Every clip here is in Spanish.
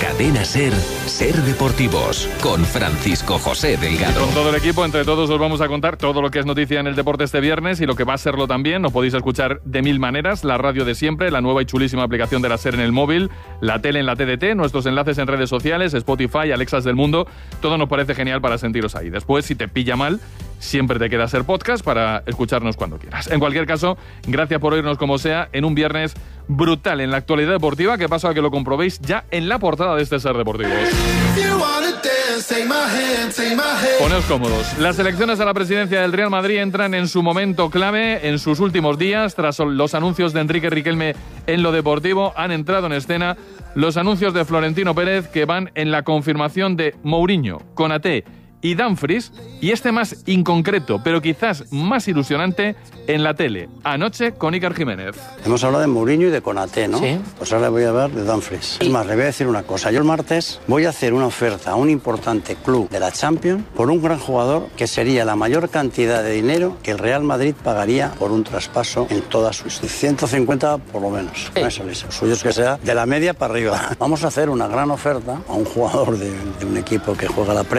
Cadena SER, Ser Deportivos, con Francisco José Delgado. Con todo el equipo, entre todos os vamos a contar todo lo que es noticia en el deporte este viernes y lo que va a serlo también. Nos podéis escuchar de mil maneras, la radio de siempre, la nueva y chulísima aplicación de la SER en el móvil, la tele en la TDT, nuestros enlaces en redes sociales, Spotify, Alexas del mundo. Todo nos parece genial para sentiros ahí. Después, si te pilla mal, siempre te queda SER Podcast para escucharnos cuando quieras. En cualquier caso, gracias por oírnos como sea en un viernes brutal en la actualidad deportiva, que paso a que lo comprobéis ya en la portada de este Ser Deportivos. Poneos cómodos. Las elecciones a la presidencia del Real Madrid entran en su momento clave, en sus últimos días. Tras los anuncios de Enrique Riquelme en lo deportivo, han entrado en escena los anuncios de Florentino Pérez, que van en la confirmación de Mourinho, Konaté y Dumfries, y este más inconcreto, pero quizás más ilusionante, en la tele, anoche con Iker Jiménez. Hemos hablado de Mourinho y de Konaté, ¿no? Sí. Pues ahora voy a hablar de Dumfries. Es más, le voy a decir una cosa. Yo el martes voy a hacer una oferta a un importante club de la Champions por un gran jugador que sería la mayor cantidad de dinero que el Real Madrid pagaría por un traspaso en toda su historia. 150 por lo menos. Sí. Eso es. Lo suyo es que sea de la media para arriba. Vamos a hacer una gran oferta a un jugador de un equipo que juega la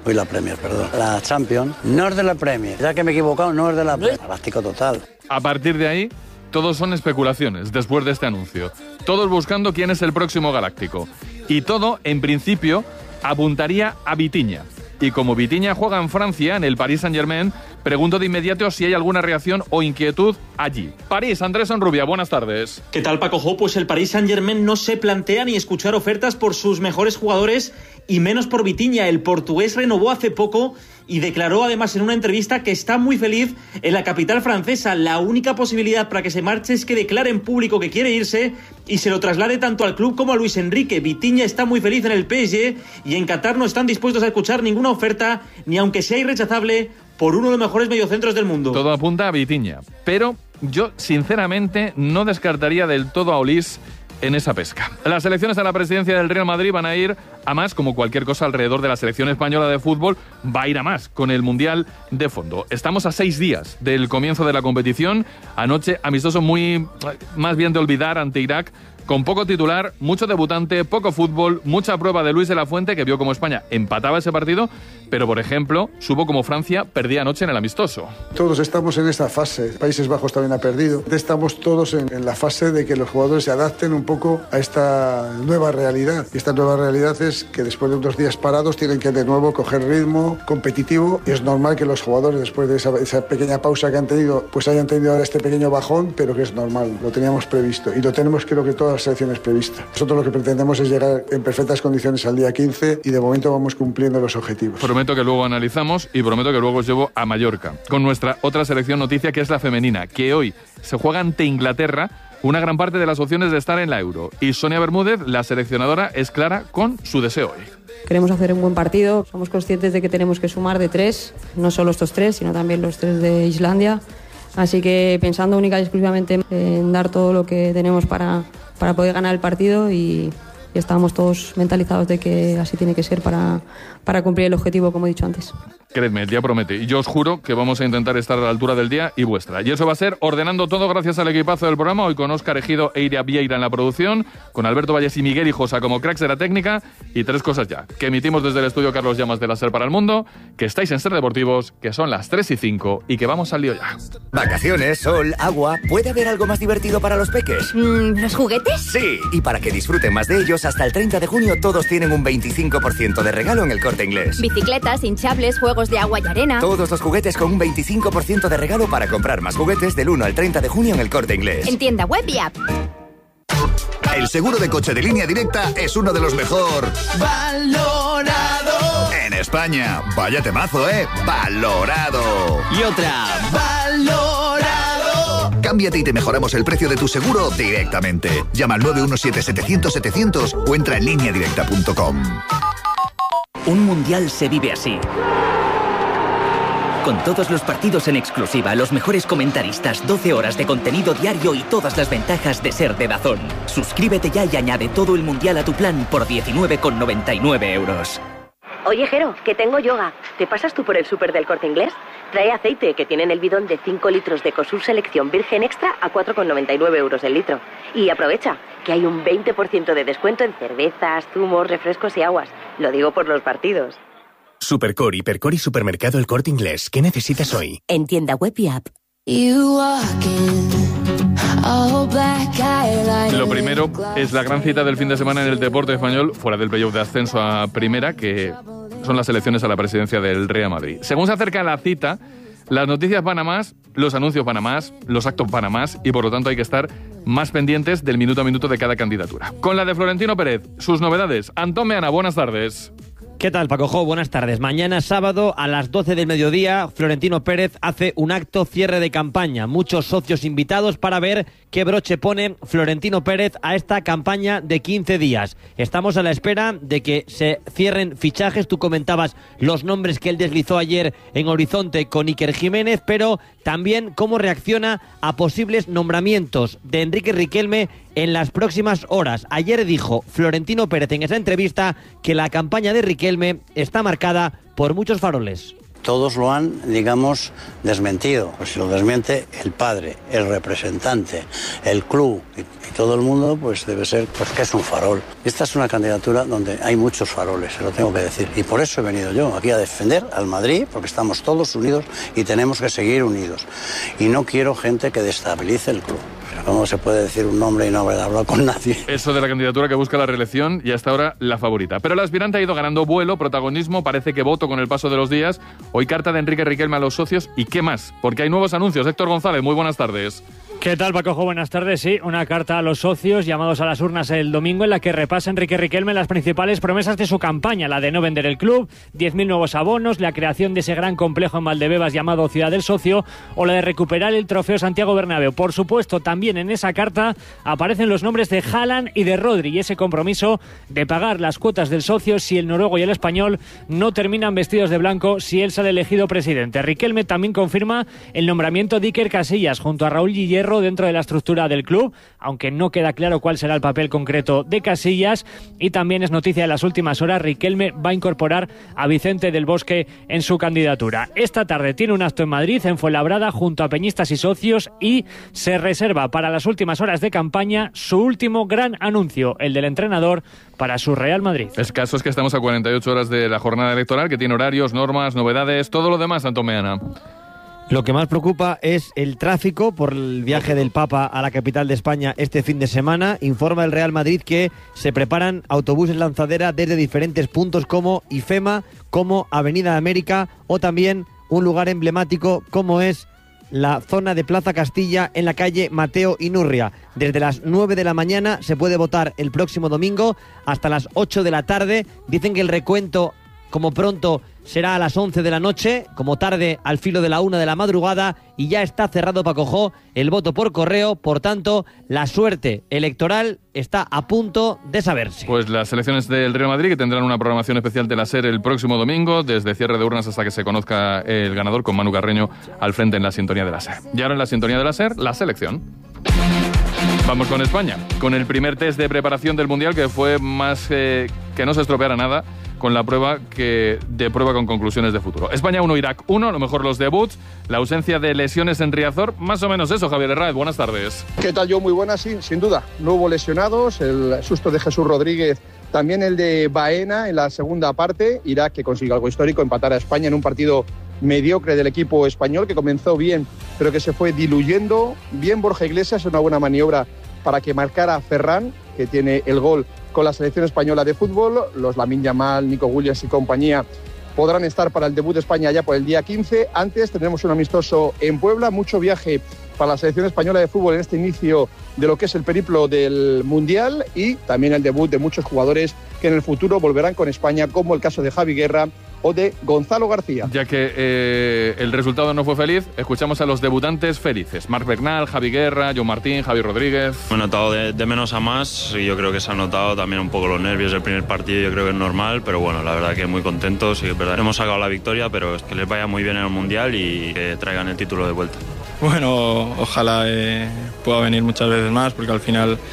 la Champions, no es de la Premier, ya que me he equivocado, no es de la Premier, galáctico total. A partir de ahí, todos son especulaciones después de este anuncio, todos buscando quién es el próximo galáctico, y todo, en principio, apuntaría a Vitinha. Y como Vitinha juega en Francia, en el Paris Saint-Germain, pregunto de inmediato si hay alguna reacción o inquietud allí. París, Andrés Onrubia, buenas tardes. ¿Qué tal, Paco Jo? Pues el Paris Saint-Germain no se plantea ni escuchar ofertas por sus mejores jugadores y menos por Vitinha. El portugués renovó hace poco y declaró además en una entrevista que está muy feliz en la capital francesa. La única posibilidad para que se marche es que declare en público que quiere irse y se lo traslade tanto al club como a Luis Enrique. Vitinha está muy feliz en el PSG y en Qatar no están dispuestos a escuchar ninguna oferta, ni aunque sea irrechazable, por uno de los mejores mediocentros del mundo. Todo apunta a Vitinha, pero yo sinceramente no descartaría del todo a Olís en esa pesca. Las elecciones a la presidencia del Real Madrid van a ir a más, como cualquier cosa alrededor de la selección española de fútbol, va a ir a más con el Mundial de fondo. Estamos a 6 días del comienzo de la competición. Anoche, amistoso muy más bien de olvidar ante Irak, con poco titular, mucho debutante, poco fútbol, mucha prueba de Luis de la Fuente, que vio como España empataba ese partido, pero, por ejemplo, supo como Francia perdía anoche en el amistoso. Todos estamos en esta fase. Países Bajos también ha perdido. Estamos todos en la fase de que los jugadores se adapten un poco a esta nueva realidad. Y esta nueva realidad es que después de unos días parados tienen que de nuevo coger ritmo competitivo. Y es normal que los jugadores, después de esa pequeña pausa que han tenido, pues hayan tenido ahora este pequeño bajón, pero que es normal. Lo teníamos previsto. Y lo tenemos, creo que todas las selecciones previstas. Nosotros lo que pretendemos es llegar en perfectas condiciones al día 15 y de momento vamos cumpliendo los objetivos. Prometo que luego analizamos y prometo que luego os llevo a Mallorca con nuestra otra selección noticia, que es la femenina, que hoy se juega ante Inglaterra una gran parte de las opciones de estar en la Euro. Y Sonia Bermúdez, la seleccionadora, es clara con su deseo hoy. Queremos hacer un buen partido, somos conscientes de que tenemos que sumar de 3, no solo estos 3, sino también los 3 de Islandia. Así que pensando única y exclusivamente en dar todo lo que tenemos para poder ganar el partido y estamos todos mentalizados de que así tiene que ser para cumplir el objetivo, como he dicho antes. Creedme, el día promete. Y yo os juro que vamos a intentar estar a la altura del día y vuestra. Y eso va a ser ordenando todo gracias al equipazo del programa. Hoy con Óscar Ejido e Iria Vieira en la producción, con Alberto Valles y Miguel Hijosa como cracks de la técnica. Y 3 cosas ya, que emitimos desde el estudio Carlos Llamas de la SER para el mundo, que estáis en SER Deportivos, que son las 3:05 y que vamos al lío ya. Vacaciones, sol, agua. ¿Puede haber algo más divertido para los peques? ¿Los juguetes? Sí, y para que disfruten más de ellos, hasta el 30 de junio todos tienen un 25% de regalo en El Corte Inglés. Bicicletas, hinchables, juegos de agua y arena. Todos los juguetes con un 25% de regalo para comprar más juguetes del 1 al 30 de junio en El Corte Inglés. En tienda web y app. El seguro de coche de Línea Directa es uno de los mejor valorado en España. Vaya temazo, valorado. Y otra, valorado. Cámbiate y te mejoramos el precio de tu seguro directamente. Llama al 917-700-700 o entra en lineadirecta.com. Un mundial se vive así. Con todos los partidos en exclusiva, los mejores comentaristas, 12 horas de contenido diario y todas las ventajas de ser de DAZN. Suscríbete ya y añade todo el mundial a tu plan por 19,99 €. Oye, Jero, que tengo yoga. ¿Te pasas tú por el súper del Corte Inglés? Trae aceite, que tiene en el bidón de 5 litros de Ecosur Selección Virgen Extra a 4,99 euros el litro. Y aprovecha, que hay un 20% de descuento en cervezas, zumos, refrescos y aguas. Lo digo por los partidos. Supercor, Hipercor y Supermercado El Corte Inglés. ¿Qué necesitas hoy? En tienda web y app. Lo primero es la gran cita del fin de semana en el deporte español, fuera del playoff de ascenso a primera, que son las elecciones a la presidencia del Real Madrid. Según se acerca la cita, las noticias van a más, los anuncios van a más, los actos van a más y por lo tanto hay que estar más pendientes del minuto a minuto de cada candidatura. Con la de Florentino Pérez, sus novedades. Antón Meana, buenas tardes. ¿Qué tal, Paco Jo? Buenas tardes. Mañana sábado a las 12 del mediodía, Florentino Pérez hace un acto cierre de campaña. Muchos socios invitados para ver qué broche pone Florentino Pérez a esta campaña de 15 días. Estamos a la espera de que se cierren fichajes. Tú comentabas los nombres que él deslizó ayer en Horizonte con Iker Jiménez, pero también cómo reacciona a posibles nombramientos de Enrique Riquelme en las próximas horas. Ayer dijo Florentino Pérez en esa entrevista que la campaña de Riquelme está marcada por muchos faroles. Todos lo han, digamos, desmentido. Pues si lo desmiente el padre, el representante, el club y todo el mundo, pues debe ser pues que es un farol. Esta es una candidatura donde hay muchos faroles, se lo tengo que decir. Y por eso he venido yo aquí a defender al Madrid, porque estamos todos unidos y tenemos que seguir unidos. Y no quiero gente que destabilice el club. ¿Cómo se puede decir un nombre y no haber hablado con nadie? Eso de la candidatura que busca la reelección y hasta ahora la favorita. Pero el aspirante ha ido ganando vuelo, protagonismo, parece que voto con el paso de los días. Hoy carta de Enrique Riquelme a los socios y ¿qué más? Porque hay nuevos anuncios. Héctor González, muy buenas tardes. ¿Qué tal, Paco? Buenas tardes. Sí, una carta a los socios llamados a las urnas el domingo en la que repasa Enrique Riquelme las principales promesas de su campaña, la de no vender el club, 10.000 nuevos abonos, la creación de ese gran complejo en Valdebebas llamado Ciudad del Socio o la de recuperar el trofeo Santiago Bernabéu. Por supuesto, también en esa carta aparecen los nombres de Haaland y de Rodri y ese compromiso de pagar las cuotas del socio si el noruego y el español no terminan vestidos de blanco si él sale elegido presidente. Riquelme también confirma el nombramiento de Iker Casillas junto a Raúl Guillermo dentro de la estructura del club, aunque no queda claro cuál será el papel concreto de Casillas. Y también es noticia de las últimas horas, Riquelme va a incorporar a Vicente del Bosque en su candidatura. Esta tarde tiene un acto en Madrid, en Fuenlabrada, junto a peñistas y socios, y se reserva para las últimas horas de campaña su último gran anuncio, el del entrenador para su Real Madrid. El caso es que estamos a 48 horas de la jornada electoral, que tiene horarios, normas, novedades, todo lo demás, Antón Meana. Lo que más preocupa es el tráfico por el viaje del Papa a la capital de España este fin de semana. Informa el Real Madrid que se preparan autobuses lanzadera desde diferentes puntos como IFEMA, como Avenida América o también un lugar emblemático como es la zona de Plaza Castilla en la calle Mateo Inurria. Desde las 9 de la mañana se puede votar el próximo domingo hasta las 8 de la tarde. Dicen que el recuento, como pronto, será a las 11 de la noche, como tarde al filo de la 1 de la madrugada, y ya está cerrado, Paco Jo, el voto por correo. Por tanto, la suerte electoral está a punto de saberse. Pues las elecciones del Real Madrid, que tendrán una programación especial de la SER el próximo domingo, desde cierre de urnas hasta que se conozca el ganador, con Manu Carreño al frente en la sintonía de la SER. Y ahora en la sintonía de la SER, la selección. Vamos con España, con el primer test de preparación del Mundial, que fue más que no se estropeara nada, con la prueba con conclusiones de futuro. España 1, Irak 1, a lo mejor los debuts, la ausencia de lesiones en Riazor, más o menos eso. Javier Herráez, buenas tardes. ¿Qué tal, yo? Muy buenas, sí, sin duda. No hubo lesionados, el susto de Jesús Rodríguez, también el de Baena en la segunda parte. Irak, que consiguió algo histórico, empatar a España en un partido mediocre del equipo español, que comenzó bien, pero que se fue diluyendo. Bien Borja Iglesias, una buena maniobra para que marcara Ferran, que tiene el gol con la selección española de fútbol. Los Lamine Yamal, Nico Williams y compañía podrán estar para el debut de España ya por el día 15. Antes tendremos un amistoso en Puebla, mucho viaje para la selección española de fútbol en este inicio de lo que es el periplo del Mundial, y también el debut de muchos jugadores que en el futuro volverán con España, como el caso de Javi Guerra o de Gonzalo García. Ya que el resultado no fue feliz, escuchamos a los debutantes felices. Marc Bernal, Javi Guerra, Joan Martín, Javi Rodríguez. Me he notado de menos a más, y yo creo que se han notado también un poco los nervios del primer partido. Yo creo que es normal, pero bueno, la verdad que muy contentos, y es verdad, hemos sacado la victoria, pero es que les vaya muy bien en el Mundial y que traigan el título de vuelta. Bueno, ojalá pueda venir muchas veces más, porque al final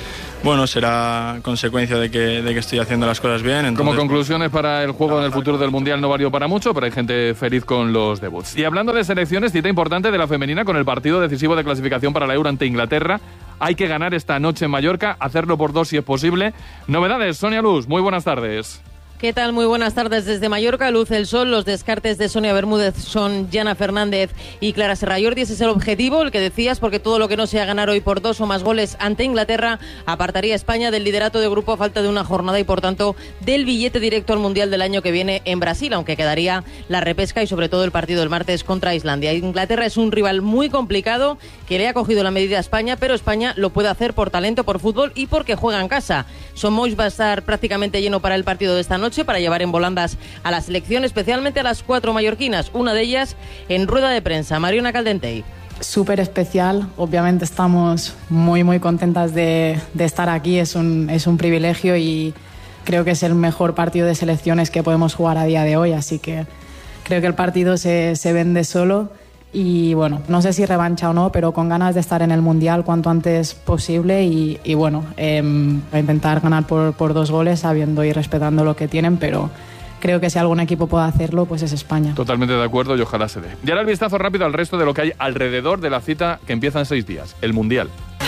bueno, será consecuencia de que estoy haciendo las cosas bien. Entonces, como conclusiones para el juego en el futuro del Mundial no valió para mucho, pero hay gente feliz con los debuts. Y hablando de selecciones, cita importante de la femenina con el partido decisivo de clasificación para la Euro ante Inglaterra. Hay que ganar esta noche en Mallorca, hacerlo por 2 si es posible. Novedades, Sonia Luz, muy buenas tardes. ¿Qué tal? Muy buenas tardes desde Mallorca. Luce el sol. Los descartes de Sonia Bermúdez son Jana Fernández y Clara Serrallordi. Ese es el objetivo, el que decías, porque todo lo que no sea ganar hoy por 2 o más goles ante Inglaterra apartaría a España del liderato de grupo a falta de una jornada y, por tanto, del billete directo al Mundial del año que viene en Brasil, aunque quedaría la repesca y, sobre todo, el partido del martes contra Islandia. Inglaterra es un rival muy complicado que le ha cogido la medida a España, pero España lo puede hacer por talento, por fútbol y porque juega en casa. Son Moix va a estar prácticamente lleno para el partido de esta noche, para llevar en volandas a la selección, especialmente a las 4 mallorquinas, una de ellas en rueda de prensa. Mariona Caldentey. Súper especial, obviamente estamos muy contentas de estar aquí, es un privilegio y creo que es el mejor partido de selecciones que podemos jugar a día de hoy, así que creo que el partido se vende solo. Y bueno, no sé si revancha o no, pero con ganas de estar en el Mundial cuanto antes posible y bueno, intentar ganar por 2 goles sabiendo y respetando lo que tienen, pero creo que si algún equipo puede hacerlo, pues es España. Totalmente de acuerdo y ojalá se dé. Y ahora el vistazo rápido al resto de lo que hay alrededor de la cita que empieza en 6 días, el Mundial.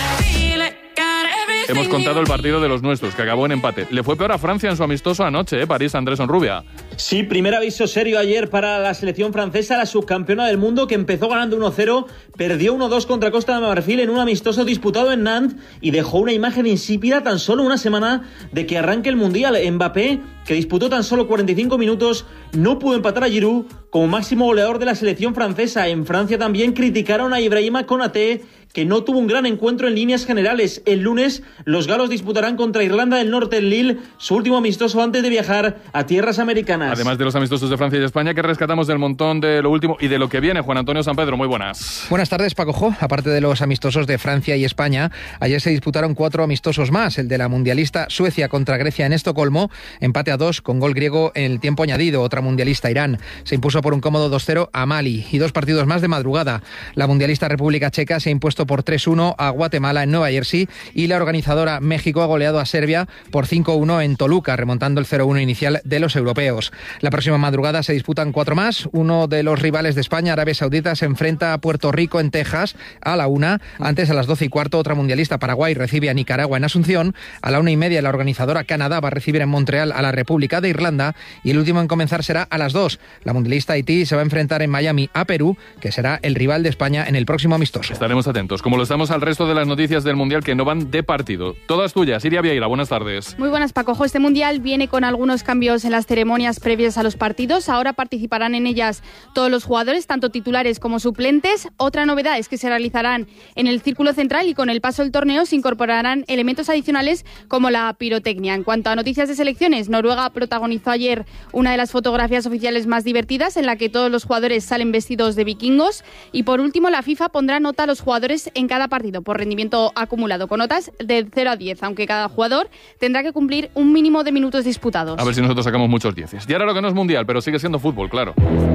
Hemos contado el partido de los nuestros, que acabó en empate. Le fue peor a Francia en su amistoso anoche, París, Andrés Onrubia. Sí, primer aviso serio ayer para la selección francesa, la subcampeona del mundo, que empezó ganando 1-0, perdió 1-2 contra Costa de Marfil en un amistoso disputado en Nantes y dejó una imagen insípida tan solo una semana de que arranque el Mundial. Mbappé, que disputó tan solo 45 minutos, no pudo empatar a Giroud como máximo goleador de la selección francesa. En Francia también criticaron a Ibrahima Konaté, que no tuvo un gran encuentro en líneas generales. El lunes, los galos disputarán contra Irlanda del Norte en Lille, su último amistoso antes de viajar a tierras americanas. Además de los amistosos de Francia y España, que rescatamos del montón de lo último y de lo que viene. Juan Antonio San Pedro, muy buenas. Buenas tardes, Paco Jo. Aparte de los amistosos de Francia y España, ayer se disputaron 4 amistosos más. El de la mundialista Suecia contra Grecia en Estocolmo, empate a 2 con gol griego en el tiempo añadido. Otra mundialista, Irán, se impuso por un cómodo 2-0 a Mali. Y 2 partidos más de madrugada. La mundialista República Checa se ha impuesto por 3-1 a Guatemala en Nueva Jersey y la organizadora México ha goleado a Serbia por 5-1 en Toluca, remontando el 0-1 inicial de los europeos. La próxima madrugada se disputan 4 más. Uno de los rivales de España, Arabia Saudita, se enfrenta a Puerto Rico en Texas a la 1. Antes, a las 12:15, otra mundialista, Paraguay, recibe a Nicaragua en Asunción. A la 1:30, la organizadora Canadá va a recibir en Montreal a la República de Irlanda. Y el último en comenzar será a las 2. La mundialista Haití se va a enfrentar en Miami a Perú, que será el rival de España en el próximo amistoso. Estaremos atentos, como lo estamos al resto de las noticias del Mundial que no van de partido. Todas tuyas. Iria Vieira, buenas tardes. Muy buenas, Paco. Este Mundial viene con algunos cambios en las ceremonias previas a los partidos. Ahora participarán en ellas todos los jugadores, tanto titulares como suplentes. Otra novedad es que se realizarán en el círculo central y con el paso del torneo se incorporarán elementos adicionales como la pirotecnia. En cuanto a noticias de selecciones, Noruega protagonizó ayer una de las fotografías oficiales más divertidas en la que todos los jugadores salen vestidos de vikingos. Y por último, la FIFA pondrá nota a los jugadores en cada partido por rendimiento acumulado, con notas del 0 a 10, aunque cada jugador tendrá que cumplir un mínimo de minutos disputados. A ver si nosotros sacamos muchos 10. Y ahora lo que no es Mundial, pero sigue siendo fútbol, claro.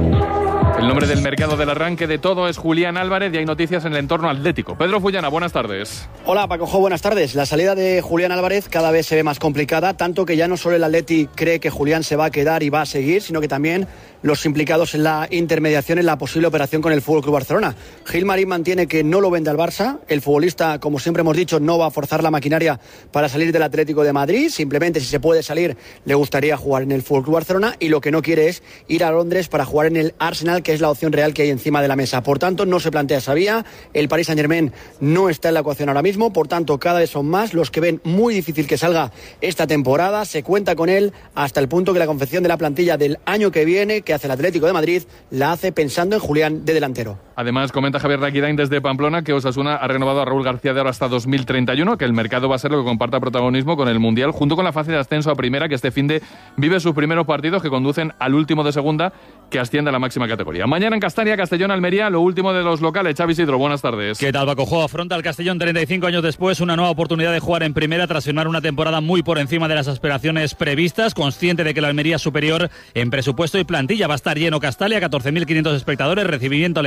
El nombre del mercado del arranque de todo es Julián Álvarez y hay noticias en el entorno atlético. Pedro Fullana, buenas tardes. Hola, Paco Jo, buenas tardes. La salida de Julián Álvarez cada vez se ve más complicada, tanto que ya no solo el Atleti cree que Julián se va a quedar y va a seguir, sino que también los implicados en la intermediación en la posible operación con el FC Barcelona. Gil Marín mantiene que no lo vende al Barça. El futbolista, como siempre hemos dicho, no va a forzar la maquinaria para salir del Atlético de Madrid. Simplemente, si se puede salir, le gustaría jugar en el FC Barcelona, y lo que no quiere es ir a Londres para jugar en el Arsenal, que es la opción real que hay encima de la mesa. Por tanto, no se plantea esa vía. El Paris Saint-Germain no está en la ecuación ahora mismo. Por tanto, cada vez son más los que ven muy difícil que salga esta temporada. Se cuenta con él hasta el punto que la confección de la plantilla del año que viene, que hace el Atlético de Madrid, la hace pensando en Julián de delantero. Además, comenta Javier Raquidain desde Pamplona que Osasuna ha renovado a Raúl García de Oro hasta 2031, que el mercado va a ser lo que comparta protagonismo con el Mundial, junto con la fase de ascenso a primera, que este finde vive sus primeros partidos que conducen al último de segunda, que asciende a la máxima categoría. Mañana en Castalia, Castellón, Almería, lo último de los locales. Xavi Isidro, buenas tardes. ¿Qué tal, Paco Jo? Afronta el Castellón 35 años después una nueva oportunidad de jugar en primera tras firmar una temporada muy por encima de las aspiraciones previstas, consciente de que la Almería es superior en presupuesto y plantilla. Va a estar lleno Castalia, 14.500 espectadores, recibimiento al equipo,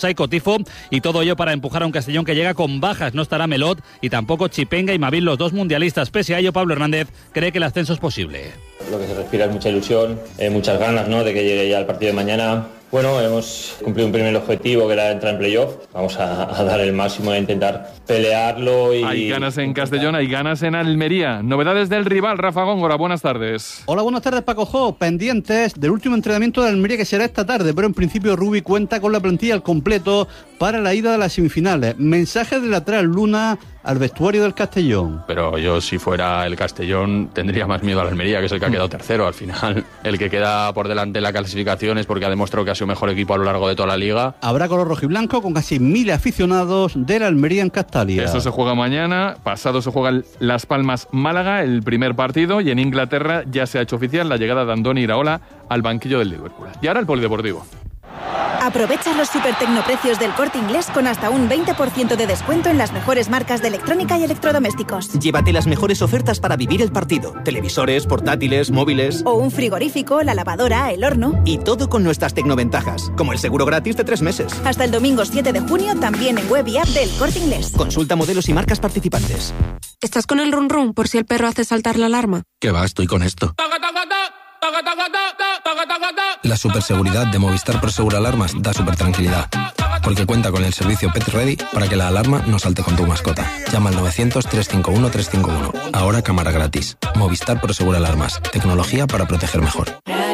Mosaico Tifo, y todo ello para empujar a un Castellón que llega con bajas. No estará Melot y tampoco Chipenga y Mavil, los dos mundialistas. Pese a ello, Pablo Hernández cree que el ascenso es posible. Lo que se respira es mucha ilusión, muchas ganas, ¿no?, de que llegue ya el partido de mañana. Bueno, hemos cumplido un primer objetivo, que era entrar en playoff. Vamos a dar el máximo e intentar pelearlo. Hay ganas en Castellón, hay ganas en Almería. Novedades del rival, Rafa Góngora, buenas tardes. Hola, buenas tardes, Paco Jo. Pendientes del último entrenamiento de Almería, que será esta tarde, pero en principio Rubi cuenta con la plantilla al completo para la ida de las semifinales. Mensaje de lateral Luna al vestuario del Castellón. Pero yo, si fuera el Castellón, tendría más miedo a la Almería, que es el que ha quedado tercero. Al final, el que queda por delante en la clasificación es porque ha demostrado que ha sido mejor equipo a lo largo de toda la liga. Habrá color rojo y blanco con casi 1.000 aficionados de la Almería en Castalia. Eso se juega mañana. Pasado se juega Las Palmas-Málaga, el primer partido, y en Inglaterra ya se ha hecho oficial la llegada de Andoni Iraola al banquillo del Liverpool. Y ahora el polideportivo. Aprovecha los supertecnoprecios del Corte Inglés con hasta un 20% de descuento en las mejores marcas de electrónica y electrodomésticos. Llévate las mejores ofertas para vivir el partido. Televisores, portátiles, móviles... O un frigorífico, la lavadora, el horno... Y todo con nuestras tecnoventajas, como el seguro gratis de 3 meses. Hasta el domingo 7 de junio, también en web y app del Corte Inglés. Consulta modelos y marcas participantes. ¿Estás con el run run por si el perro hace saltar la alarma? ¿Qué va? Estoy con esto. La superseguridad de Movistar Prosegur Alarmas da super tranquilidad, porque cuenta con el servicio Pet Ready para que la alarma no salte con tu mascota. Llama al 900-351-351. Ahora cámara gratis. Movistar Prosegur Alarmas. Tecnología para proteger mejor.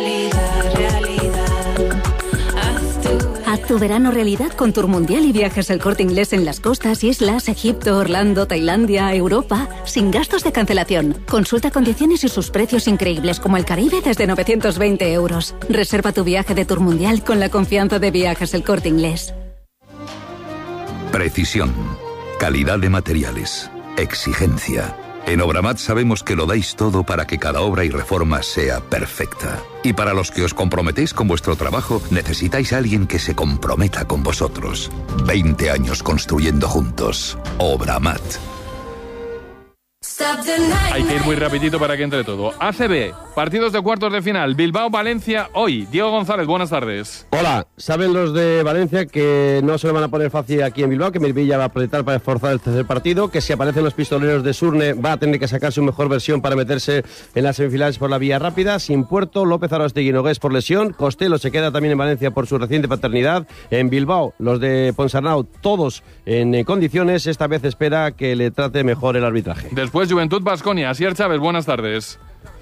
Haz tu verano realidad con Tour Mundial y Viajes El Corte Inglés en las costas, islas, Egipto, Orlando, Tailandia, Europa, sin gastos de cancelación. Consulta condiciones y sus precios increíbles, como el Caribe desde 920 euros. Reserva tu viaje de Tour Mundial con la confianza de Viajes El Corte Inglés. Precisión, calidad de materiales, exigencia. En Obramat sabemos que lo dais todo para que cada obra y reforma sea perfecta. Y para los que os comprometéis con vuestro trabajo, necesitáis a alguien que se comprometa con vosotros. 20 años construyendo juntos. Obramat. Hay que ir muy rapidito para que entre todo. ACB, partidos de cuartos de final. Bilbao-Valencia hoy. Diego González, buenas tardes. Hola, saben los de Valencia que no se lo van a poner fácil aquí en Bilbao, que Melvilla va a proyectar para esforzar el tercer partido, que si aparecen los pistoleros de Surne va a tener que sacar su mejor versión para meterse en las semifinales por la vía rápida. Sin Puerto, López Arostegui Nogués por lesión, Costello se queda también en Valencia por su reciente paternidad. En Bilbao, los de Ponsarnau, todos en condiciones. Esta vez espera que le trate mejor el arbitraje. Después Juventud Baskonia. Asier Chávez, buenas tardes.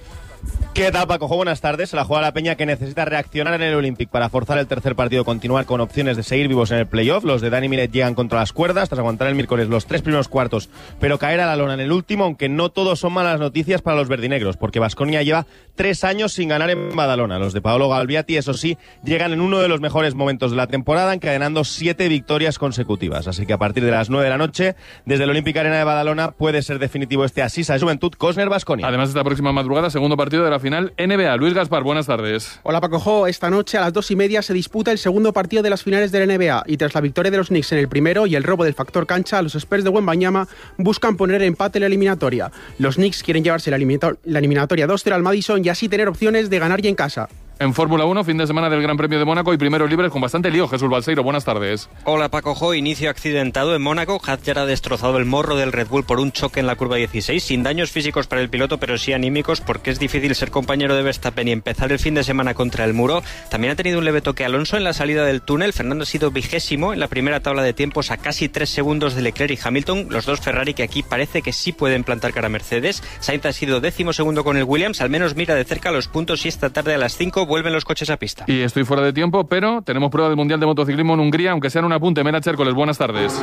¿Qué tal, Paco? Buenas tardes. Se la juega la Peña, que necesita reaccionar en el Olympic para forzar el tercer partido, continuar con opciones de seguir vivos en el playoff. Los de Dani Miret llegan contra las cuerdas tras aguantar el miércoles los 3 primeros cuartos, pero caer a la lona en el último, aunque no todos son malas noticias para los verdinegros, porque Baskonia lleva 3 años sin ganar en Badalona. Los de Paolo Galbiati, eso sí, llegan en uno de los mejores momentos de la temporada, encadenando 7 victorias consecutivas. Así que a partir de las 9 de la noche, desde el Olympic Arena de Badalona, puede ser definitivo este Asisa de Juventud Cosner-Baskonia. Además, esta próxima madrugada, segundo partido de la final NBA. Luis Gaspar, buenas tardes. Hola, Paco Jo. Esta noche a las 2:30 se disputa el segundo partido de las finales de la NBA, y tras la victoria de los Knicks en el primero y el robo del factor cancha, los Spurs de Wembanyama buscan poner empate en la eliminatoria. Los Knicks quieren llevarse la eliminatoria 2-0 al Madison y así tener opciones de ganar ya en casa. En Fórmula 1, fin de semana del Gran Premio de Mónaco y primeros libres con bastante lío. Jesús Balseiro, buenas tardes. Hola, Paco Jo. Inicio accidentado en Mónaco. Hadjar ha destrozado el morro del Red Bull por un choque en la curva 16, sin daños físicos para el piloto, pero sí anímicos, porque es difícil ser compañero de Verstappen y empezar el fin de semana contra el muro. También ha tenido un leve toque Alonso en la salida del túnel. Fernando ha sido 20º en la primera tabla de tiempos, a casi 3 segundos de Leclerc y Hamilton, los dos Ferrari que aquí parece que sí pueden plantar cara a Mercedes. Sainz ha sido 12º con el Williams. Al menos mira de cerca los puntos y esta tarde a las 5 vuelven los coches a pista. Y estoy fuera de tiempo, pero tenemos prueba del Mundial de Motociclismo en Hungría, aunque sea en un apunte. Mera Chércoles, buenas tardes.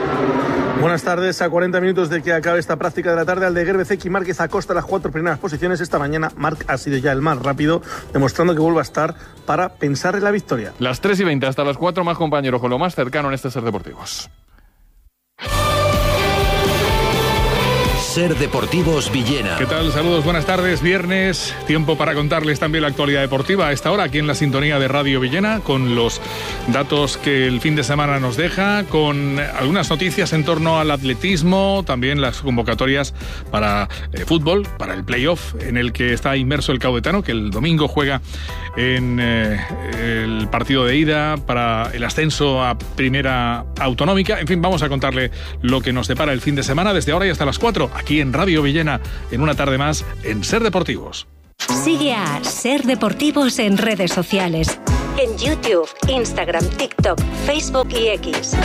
Buenas tardes. A 40 minutos de que acabe esta práctica de la tarde, Aldeguer, Bezzecchi y Márquez acosta las 4 primeras posiciones. Esta mañana Marc ha sido ya el más rápido, demostrando que vuelve a estar para pensar en la victoria. Las 3:20 hasta las 4, más compañeros con lo más cercano en este Ser Deportivos. Ser Deportivos Villena. ¿Qué tal? Saludos, buenas tardes. Viernes, tiempo para contarles también la actualidad deportiva a esta hora aquí en la sintonía de Radio Villena, con los datos que el fin de semana nos deja, con algunas noticias en torno al atletismo, también las convocatorias para fútbol, para el playoff en el que está inmerso el Caudetano, que el domingo juega en el partido de ida para el ascenso a Primera Autonómica. En fin, vamos a contarle lo que nos depara el fin de semana desde ahora y hasta las 4, aquí en Radio Villena, en una tarde más en Ser Deportivos. Sigue a Ser Deportivos en redes sociales. En YouTube, Instagram, TikTok, Facebook y X.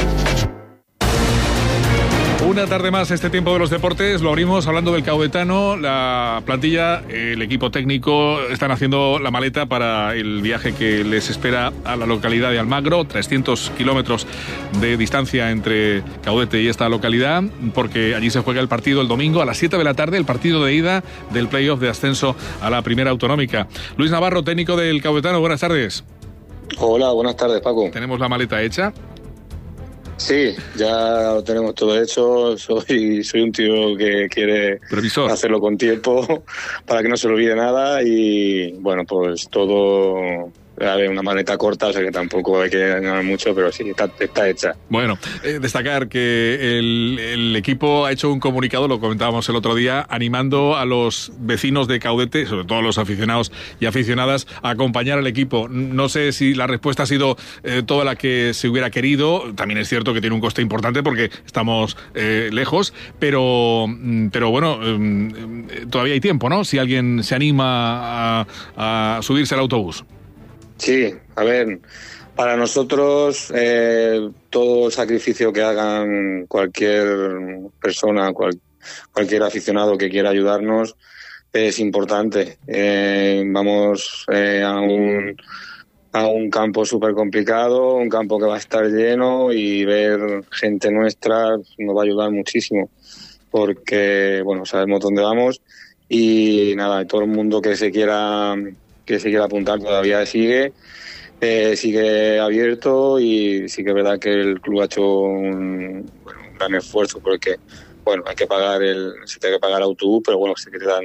Una tarde más, este tiempo de los deportes, lo abrimos hablando del Caudetano. La plantilla, el equipo técnico están haciendo la maleta para el viaje que les espera a la localidad de Almagro, 300 kilómetros de distancia entre Caudete y esta localidad, porque allí se juega el partido el domingo a las 7 de la tarde, el partido de ida del playoff de ascenso a la Primera Autonómica. Luis Navarro, técnico del Caudetano, buenas tardes. Hola, buenas tardes, Paco. ¿Tenemos la maleta hecha? Sí, ya lo tenemos todo hecho. Soy un tío que quiere hacerlo con tiempo para que no se le olvide nada y bueno, pues todo. A ver, una maleta corta, o sea que tampoco hay que ganar mucho, pero sí, está hecha. Bueno, destacar que el equipo ha hecho un comunicado, lo comentábamos el otro día, animando a los vecinos de Caudete, sobre todo a los aficionados y aficionadas, a acompañar al equipo. No sé si la respuesta ha sido toda la que se hubiera querido. También es cierto que tiene un coste importante porque estamos lejos, pero bueno, todavía hay tiempo, ¿no? Si alguien se anima a subirse al autobús. Sí, a ver, para nosotros todo sacrificio que hagan cualquier persona, cualquier aficionado que quiera ayudarnos es importante. Vamos a un campo súper complicado, un campo que va a estar lleno y ver gente nuestra nos va a ayudar muchísimo porque, bueno, sabemos dónde vamos y nada, todo el mundo que se quiera apuntar todavía sigue abierto y sí que es verdad que el club ha hecho un gran esfuerzo porque bueno, se tiene que pagar autobús, pero bueno, sí que te dan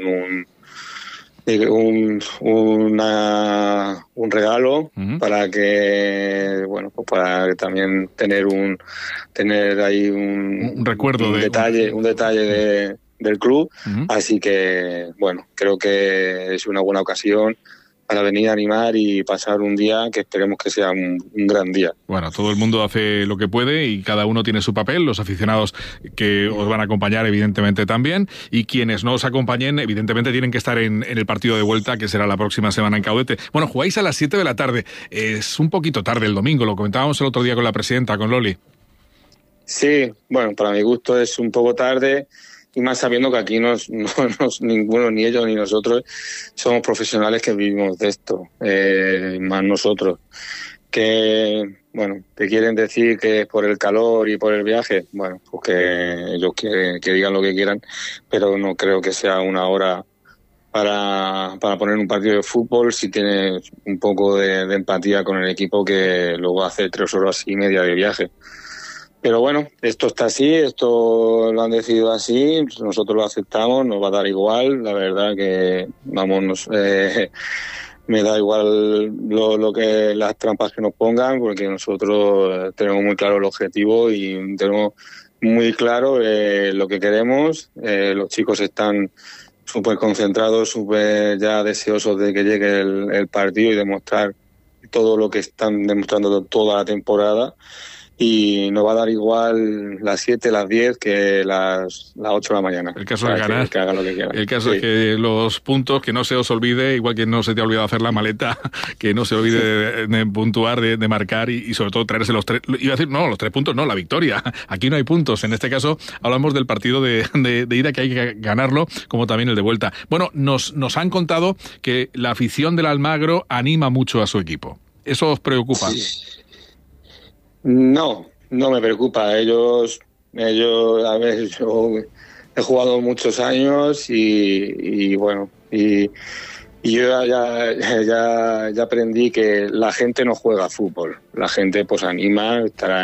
un regalo para que bueno, pues para también tener ahí un recuerdo, un detalle del club, así que bueno, creo que es una buena ocasión para venir a animar y pasar un día que esperemos que sea un gran día. Bueno, todo el mundo hace lo que puede y cada uno tiene su papel, los aficionados que os van a acompañar evidentemente también, y quienes no os acompañen evidentemente tienen que estar en el partido de vuelta que será la próxima semana en Caudete. Bueno, jugáis a las 7 de la tarde, es un poquito tarde el domingo, lo comentábamos el otro día con la presidenta, con Loli. Sí, bueno, para mi gusto es un poco tarde, y más sabiendo que aquí ninguno, ni ellos ni nosotros, somos profesionales que vivimos de esto, más nosotros. Que quieren decir que es por el calor y por el viaje, bueno, pues que ellos que digan lo que quieran, pero no creo que sea una hora para poner un partido de fútbol si tienes un poco de empatía con el equipo que luego hace 3 horas y media de viaje. Pero bueno, esto está así, esto lo han decidido así, nosotros lo aceptamos, nos va a dar igual, la verdad que me da igual lo que las trampas que nos pongan, porque nosotros tenemos muy claro el objetivo y tenemos muy claro lo que queremos. Los chicos están súper concentrados, súper ya deseosos de que llegue el partido y demostrar todo lo que están demostrando toda la temporada. Y nos va a dar igual las 7, las 10 que las 8 de la mañana. El caso es ganar. Que hagan lo que quieran. El caso es que los puntos, que no se os olvide, igual que no se te ha olvidado hacer la maleta, que no se olvide de puntuar, de marcar y sobre todo traerse los 3. Iba a decir, no, los 3 puntos no, la victoria. Aquí no hay puntos. En este caso hablamos del partido de ida, que hay que ganarlo, como también el de vuelta. Bueno, nos han contado que la afición del Almagro anima mucho a su equipo. ¿Eso os preocupa? Sí. No me preocupa. Ellos, a ver, yo he jugado muchos años y bueno, y Y yo ya aprendí que la gente no juega fútbol. La gente pues anima,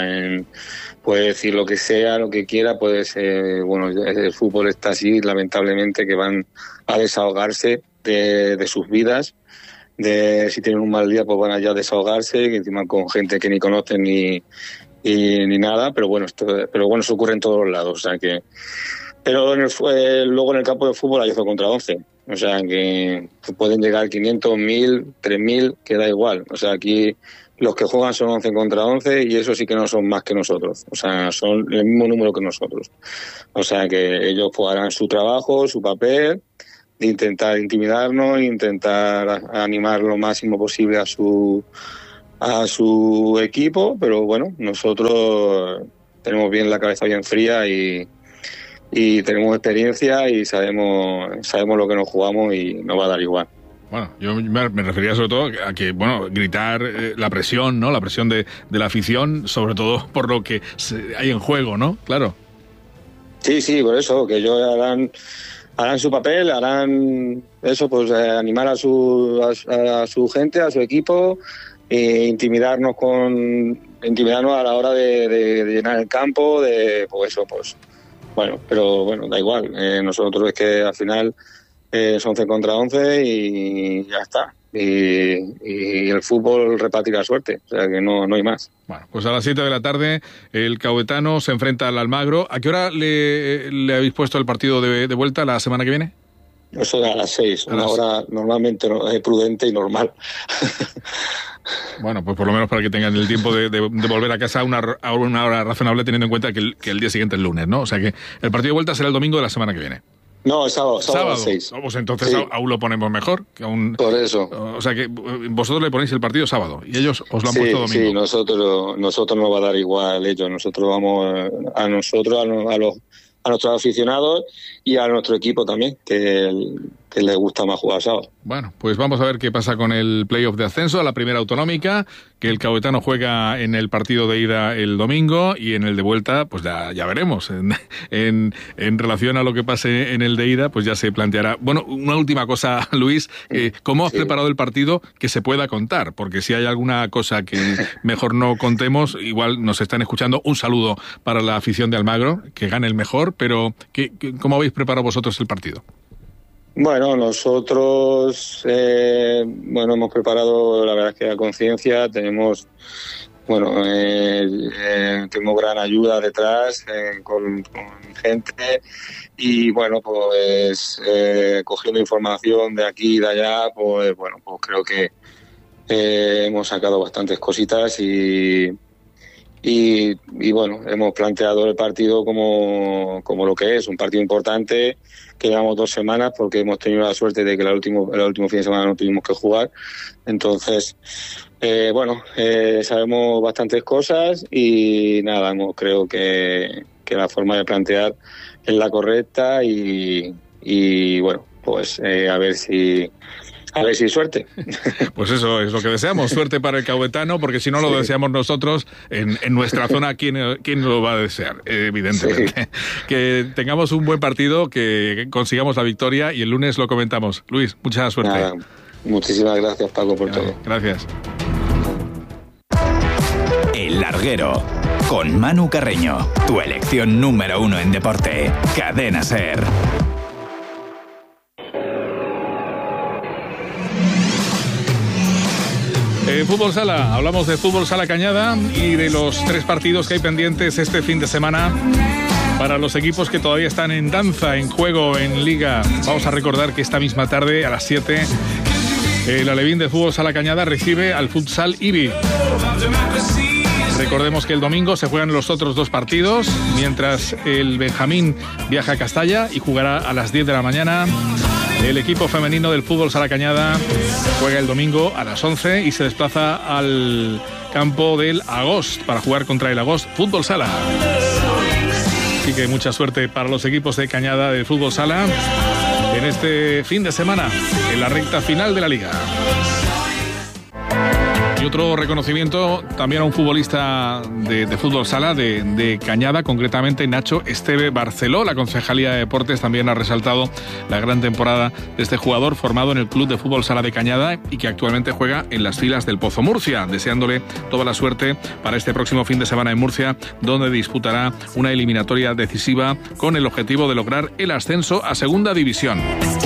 puede decir lo que sea, lo que quiera, puede ser, bueno, el fútbol está así, lamentablemente, que van a desahogarse de sus vidas. Si tienen un mal día, pues van allá a desahogarse, que encima con gente que ni conocen ni nada, pero bueno, eso ocurre en todos los lados, o sea que... Pero luego en el campo de fútbol hay 11 contra 11, o sea que pueden llegar 500, 1000, 3000, que da igual, o sea aquí los que juegan son 11 contra 11 y eso sí que no son más que nosotros, o sea son el mismo número que nosotros, o sea que ellos pues harán su trabajo, su papel, de intentar intimidarnos, intentar animar lo máximo posible a su equipo, pero bueno, nosotros tenemos bien la cabeza bien fría y tenemos experiencia y sabemos lo que nos jugamos y nos va a dar igual. Bueno, yo me refería sobre todo a que, bueno, gritar la presión, ¿no? La presión de la afición, sobre todo por lo que hay en juego, ¿no? Claro. Sí, por eso, que ellos harán su papel, harán eso, pues animar a su gente, a su equipo, intimidarnos a la hora de llenar el campo, pues eso, pues bueno, pero bueno, da igual, nosotros es que al final es 11 contra 11 y ya está, y el fútbol repartirá suerte, o sea que no hay más. Bueno, pues a las 7 de la tarde el Caudetano se enfrenta al Almagro. ¿A qué hora le habéis puesto el partido de vuelta la semana que viene? Eso a las 6, una hora normalmente prudente y normal. Bueno, pues por lo menos para que tengan el tiempo de volver a casa a una hora razonable, teniendo en cuenta que el día siguiente es lunes, ¿no? O sea que el partido de vuelta será el domingo de la semana que viene. No, el sábado a las 6. Pues entonces sí. Aún lo ponemos mejor. Por eso. O sea que vosotros le ponéis el partido sábado y ellos os lo han puesto domingo. Sí, nosotros nos va a dar igual ellos. Nosotros vamos a nuestros aficionados y a nuestro equipo también, que les gusta más jugar sábado. Bueno, pues vamos a ver qué pasa con el playoff de ascenso a la primera autonómica, que el Caudetano juega en el partido de ida el domingo y en el de vuelta, pues ya veremos. En relación a lo que pase en el de ida, pues ya se planteará. Bueno, una última cosa, Luis, ¿cómo has preparado el partido que se pueda contar? Porque si hay alguna cosa que mejor no contemos, igual nos están escuchando. Un saludo para la afición de Almagro, que gane el mejor, pero ¿cómo habéis preparado vosotros el partido? Bueno, nosotros hemos preparado, la verdad es que a conciencia, tenemos gran ayuda detrás con gente y bueno, pues cogiendo información de aquí y de allá, pues creo que hemos sacado bastantes cositas y bueno, hemos planteado el partido como lo que es, un partido importante, que llevamos 2 semanas porque hemos tenido la suerte de que el último fin de semana no tuvimos que jugar. Entonces, sabemos bastantes cosas y nada, creo que la forma de plantear es la correcta y bueno, pues a ver si suerte. Pues eso es lo que deseamos, suerte para el Caudetano, porque si no lo deseamos nosotros en nuestra zona, ¿quién lo va a desear? Evidentemente. Sí. Que tengamos un buen partido, que consigamos la victoria y el lunes lo comentamos. Luis, mucha suerte. Nada, muchísimas gracias, Paco, por todo. Gracias. El Larguero, con Manu Carreño, tu elección número 1 en deporte. Cadena SER. Fútbol Sala, hablamos de Fútbol Sala Cañada y de los 3 partidos que hay pendientes este fin de semana para los equipos que todavía están en danza, en juego, en liga. Vamos a recordar que esta misma tarde, a las 7, el Alevín de Fútbol Sala Cañada recibe al Futsal IBI. Recordemos que el domingo se juegan los otros 2 partidos, mientras el Benjamín viaja a Castalla y jugará a las 10 de la mañana. El equipo femenino del Fútbol Sala Cañada juega el domingo a las 11 y se desplaza al campo del Agost para jugar contra el Agost Fútbol Sala. Así que mucha suerte para los equipos de Cañada del Fútbol Sala en este fin de semana, en la recta final de la liga. Y otro reconocimiento también a un futbolista de fútbol sala de Cañada, concretamente Nacho Esteve Barceló. La Concejalía de Deportes también ha resaltado la gran temporada de este jugador formado en el Club de Fútbol Sala de Cañada y que actualmente juega en las filas del Pozo Murcia, deseándole toda la suerte para este próximo fin de semana en Murcia, donde disputará una eliminatoria decisiva con el objetivo de lograr el ascenso a Segunda División.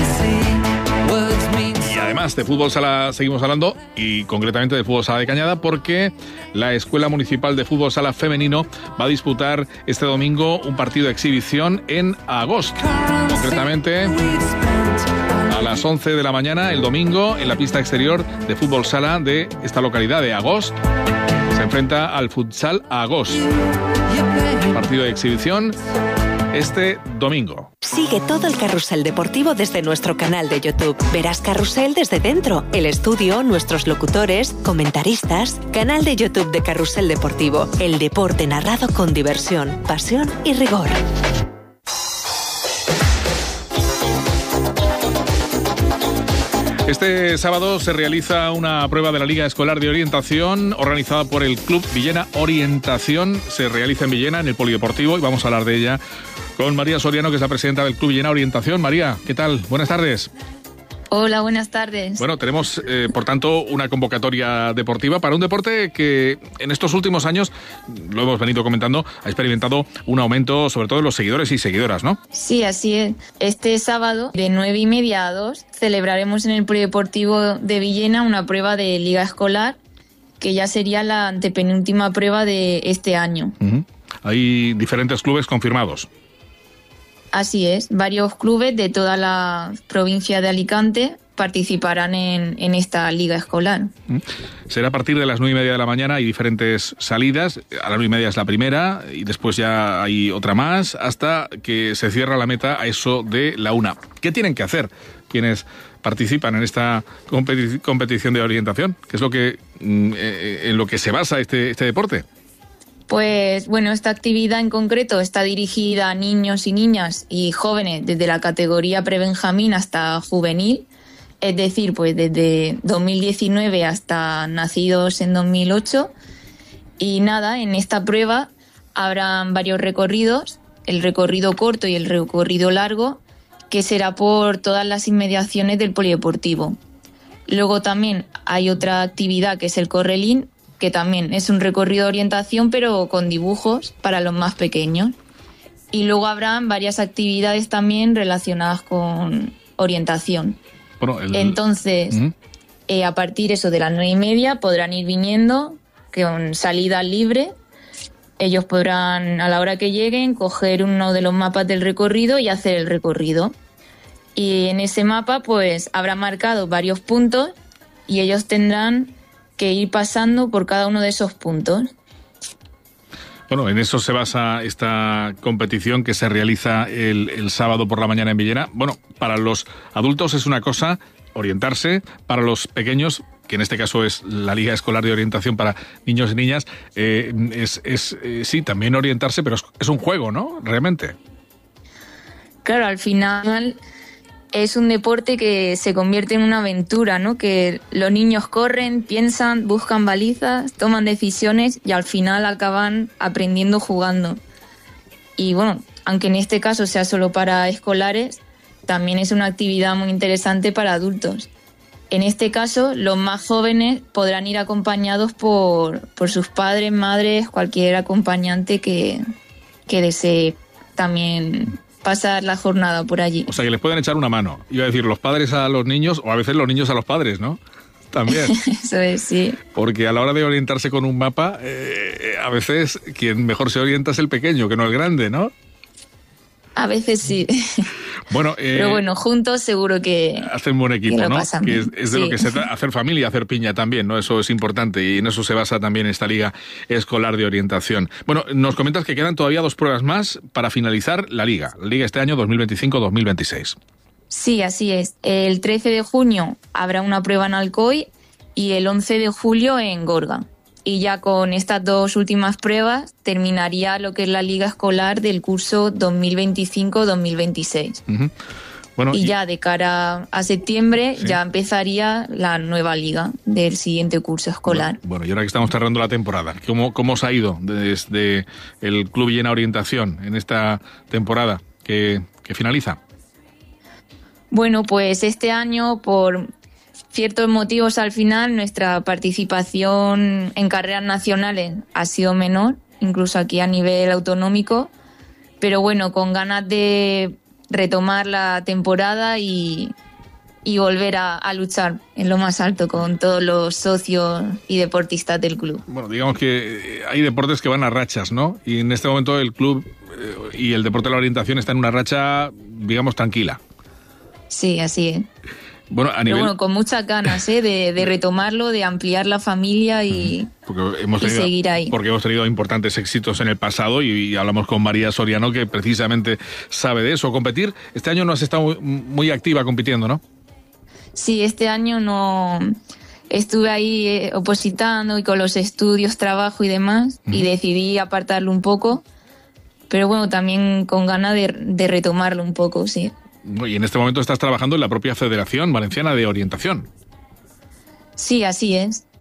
Y además de fútbol sala seguimos hablando, y concretamente de fútbol sala de Cañada, porque la Escuela Municipal de Fútbol Sala Femenino va a disputar este domingo un partido de exhibición en Agost. Concretamente a las 11 de la mañana el domingo en la pista exterior de fútbol sala de esta localidad de Agost. Se enfrenta al Futsal Agost. Partido de exhibición este domingo. Sigue todo el carrusel deportivo desde nuestro canal de YouTube. Verás Carrusel desde dentro, el estudio, nuestros locutores, comentaristas. Canal de YouTube de Carrusel Deportivo. El deporte narrado con diversión, pasión y rigor. Este sábado se realiza una prueba de la Liga Escolar de Orientación organizada por el Club Villena Orientación. Se realiza en Villena, en el Polideportivo, y vamos a hablar de ella con María Soriano, que es la presidenta del Club Villena Orientación. María, ¿qué tal? Buenas tardes. Hola, buenas tardes. Bueno, tenemos, por tanto, una convocatoria deportiva para un deporte que en estos últimos años, lo hemos venido comentando, ha experimentado un aumento, sobre todo de los seguidores y seguidoras, ¿no? Sí, así es. Este sábado, de 9:30 a 2, celebraremos en el Polideportivo de Villena una prueba de Liga Escolar, que ya sería la antepenúltima prueba de este año. Uh-huh. Hay diferentes clubes confirmados. Así es, varios clubes de toda la provincia de Alicante participarán en esta liga escolar. Será a partir de las 9:30 de la mañana, hay diferentes salidas, a las 9:30 es la primera y después ya hay otra más, hasta que se cierra la meta a eso de la 1. ¿Qué tienen que hacer quienes participan en esta competición de orientación? ¿Qué es lo que en lo que se basa este deporte? Pues bueno, esta actividad en concreto está dirigida a niños y niñas y jóvenes desde la categoría prebenjamín hasta juvenil, es decir, pues desde 2019 hasta nacidos en 2008. Y nada, en esta prueba habrán varios recorridos, el recorrido corto y el recorrido largo, que será por todas las inmediaciones del polideportivo. Luego también hay otra actividad que es el correlín, que también es un recorrido de orientación, pero con dibujos para los más pequeños. Y luego habrán varias actividades también relacionadas con orientación. Bueno, entonces, a partir eso de las 9:30 podrán ir viniendo con salida libre. Ellos podrán, a la hora que lleguen, coger uno de los mapas del recorrido y hacer el recorrido. Y en ese mapa pues habrá marcado varios puntos y ellos tendrán que ir pasando por cada uno de esos puntos. Bueno, en eso se basa esta competición que se realiza el sábado por la mañana en Villena. Bueno, para los adultos es una cosa orientarse, para los pequeños, que en este caso es la Liga Escolar de Orientación para niños y niñas, sí, también orientarse, pero es un juego, ¿no? Realmente. Claro, al final es un deporte que se convierte en una aventura, ¿no? Que los niños corren, piensan, buscan balizas, toman decisiones y al final acaban aprendiendo jugando. Y bueno, aunque en este caso sea solo para escolares, también es una actividad muy interesante para adultos. En este caso, los más jóvenes podrán ir acompañados por sus padres, madres, cualquier acompañante que desee también pasar la jornada por allí. O sea, que les pueden echar una mano. Iba a decir, los padres a los niños, o a veces los niños a los padres, ¿no? También. Eso es, sí. Porque a la hora de orientarse con un mapa, a veces quien mejor se orienta es el pequeño, que no el grande, ¿no? A veces sí. Bueno, pero bueno, juntos seguro que hacen buen equipo, ¿no? Que es de sí. Lo que se trata, hacer familia, hacer piña también, ¿no? Eso es importante y en eso se basa también esta Liga Escolar de Orientación. Bueno, nos comentas que quedan todavía 2 pruebas más para finalizar la Liga este año 2025-2026. Sí, así es. El 13 de junio habrá una prueba en Alcoy y el 11 de julio en Gorga. Y ya con estas 2 últimas pruebas terminaría lo que es la Liga Escolar del curso 2025-2026. Uh-huh. Bueno, y ya de cara a septiembre ya empezaría la nueva liga del siguiente curso escolar. Bueno, y ahora que estamos cerrando la temporada, ¿cómo os ha ido desde el Club Villena Orientación en esta temporada que finaliza? Bueno, pues este año, por ciertos motivos al final, nuestra participación en carreras nacionales ha sido menor, incluso aquí a nivel autonómico, pero bueno, con ganas de retomar la temporada y volver a luchar en lo más alto con todos los socios y deportistas del club. Bueno, digamos que hay deportes que van a rachas, ¿no? Y en este momento el club y el deporte de la orientación está en una racha, digamos, tranquila. Sí, así es. Bueno, Pero bueno, con muchas ganas de retomarlo, de ampliar la familia y seguir ahí. Porque hemos tenido importantes éxitos en el pasado y hablamos con María Soriano, que precisamente sabe de eso. Competir, este año no has estado muy activa compitiendo, ¿no? Sí, este año no. Estuve ahí opositando y con los estudios, trabajo y demás, y decidí apartarlo un poco, pero bueno, también con ganas de retomarlo un poco, sí. Y en este momento estás trabajando en la propia Federación Valenciana de Orientación. Sí, así es.